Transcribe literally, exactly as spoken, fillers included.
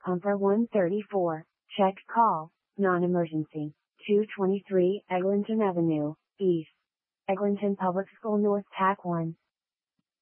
Pumper one thirty-four, check call, non-emergency, two twenty-three Eglinton Avenue, East. Eglinton Public School North Tack one.